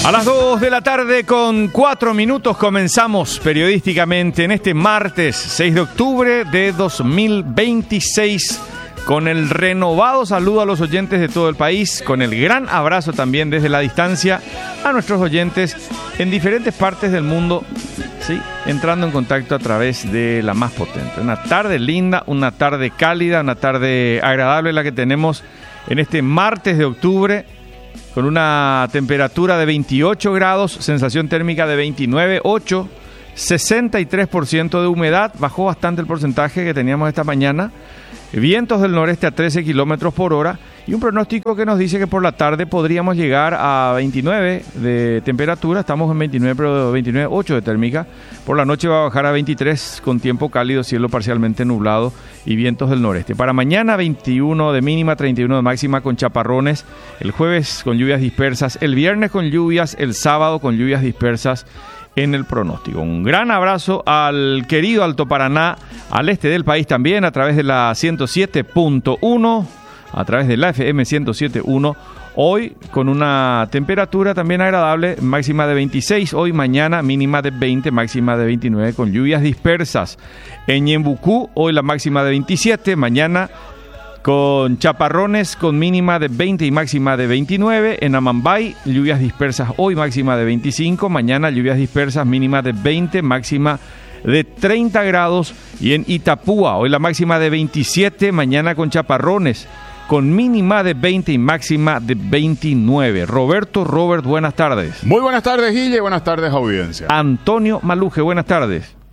A las 2 de la tarde con 4 minutos comenzamos periodísticamente en este martes 6 de octubre de 2026 con el renovado saludo a los oyentes de todo el país, con el gran abrazo también desde la distancia a nuestros oyentes en diferentes partes del mundo, ¿sí? Entrando en contacto a través de la más potente. Una tarde linda, una tarde cálida, una tarde agradable la que tenemos en este martes de octubre, con una temperatura de 28 grados, sensación térmica de 29,8, 63% de humedad, bajó bastante el porcentaje que teníamos esta mañana, vientos del noreste a 13 kilómetros por hora y un pronóstico que nos dice que por la tarde podríamos llegar a 29 de temperatura, estamos en 29, pero 29,8 de térmica, por la noche va a bajar a 23 con tiempo cálido, cielo parcialmente nublado y vientos del noreste. Para mañana 21 de mínima, 31 de máxima con chaparrones, el jueves con lluvias dispersas, el viernes con lluvias, el sábado con lluvias dispersas en el pronóstico. Un gran abrazo al querido Alto Paraná, al este del país también, a través de la 107.1, a través de la FM 107.1, hoy con una temperatura también agradable, máxima de 26, hoy mañana mínima de 20, máxima de 29, con lluvias dispersas. En Ñembucú, hoy la máxima de 27, mañana con chaparrones con mínima de 20 y máxima de 29. En Amambay, lluvias dispersas hoy máxima de 25. Mañana lluvias dispersas mínima de 20, máxima de 30 grados. Y en Itapúa, hoy la máxima de 27. Mañana con chaparrones con mínima de 20 y máxima de 29. Robert, buenas tardes. Muy buenas tardes, Guille. Buenas tardes, audiencia. Antonio Maluje, buenas tardes.